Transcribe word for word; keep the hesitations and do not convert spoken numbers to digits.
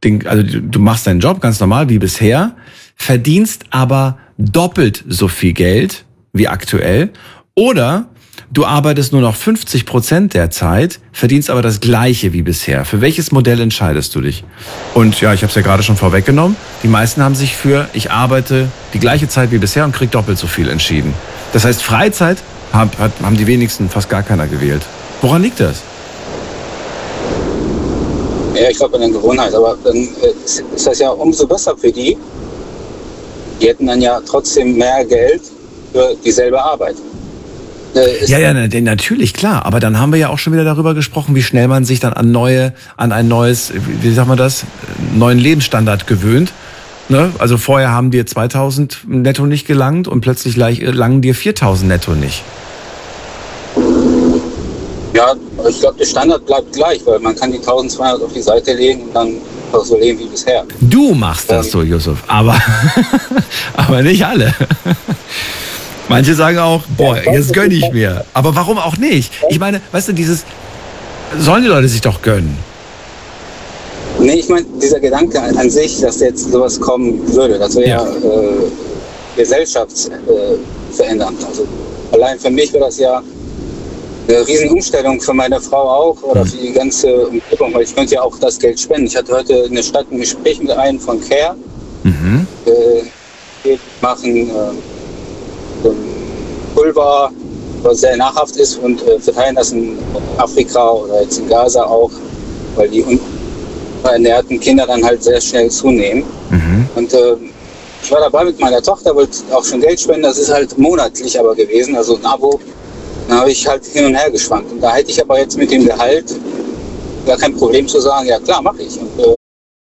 den, also du machst deinen Job ganz normal wie bisher, verdienst aber doppelt so viel Geld wie aktuell, oder du arbeitest nur noch fünfzig Prozent der Zeit, verdienst aber das Gleiche wie bisher. Für welches Modell entscheidest du dich? Und ja, ich habe es ja gerade schon vorweggenommen, die meisten haben sich für, ich arbeite die gleiche Zeit wie bisher und krieg doppelt so viel entschieden. Das heißt, Freizeit haben, haben die wenigsten, fast gar keiner gewählt. Woran liegt das? Ja, ich glaube an der Gewohnheit, aber dann ist das ja umso besser für die. Die hätten dann ja trotzdem mehr Geld für dieselbe Arbeit. Äh, ja, ja, natürlich, klar. Aber dann haben wir ja auch schon wieder darüber gesprochen, wie schnell man sich dann an neue, an ein neues, wie sagt man das, neuen Lebensstandard gewöhnt. Ne? Also vorher haben dir zweitausend netto nicht gelangt und plötzlich langen dir viertausend netto nicht. Ja, ich glaube, der Standard bleibt gleich, weil man kann die eintausendzweihundert auf die Seite legen und dann so leben wie bisher. Du machst das ähm, so, Yusuf, aber, aber nicht alle. Manche sagen auch, boah, jetzt gönn ich mir. Aber warum auch nicht? Ich meine, weißt du, dieses, sollen die Leute sich doch gönnen? Nee, ich meine, dieser Gedanke an sich, dass jetzt sowas kommen würde, das wäre ja äh, gesellschaftsverändernd. Äh, also allein für mich wäre das ja eine Riesenumstellung, für meine Frau auch oder für die ganze Umgebung, weil ich könnte ja auch das Geld spenden. Ich hatte heute in der Stadt ein Gespräch mit einem von Care. Mhm. Äh, machen äh, Pulver, was sehr nahrhaft ist, und äh, verteilen das in Afrika oder jetzt in Gaza auch, weil die unernährten Kinder dann halt sehr schnell zunehmen. Mhm. Und äh, ich war dabei mit meiner Tochter, wollte auch schon Geld spenden, das ist halt monatlich aber gewesen, also ein Abo. Dann habe ich halt hin und her geschwankt. Und da hätte ich aber jetzt mit dem Gehalt gar kein Problem zu sagen, ja klar, mache ich. Und, äh,